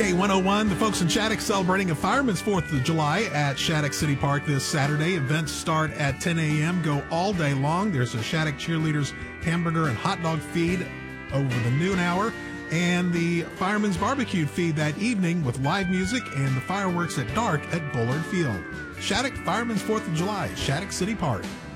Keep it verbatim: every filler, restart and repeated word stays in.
K one oh one, the folks in Shattuck celebrating a Fireman's fourth of July at Shattuck City Park this Saturday. Events start at ten a.m., go all day long. There's a Shattuck Cheerleaders hamburger and hot dog feed over the noon hour, and the Fireman's Barbecue feed that evening with live music and the fireworks at dark at Bullard Field. Shattuck Fireman's fourth of July, Shattuck City Park.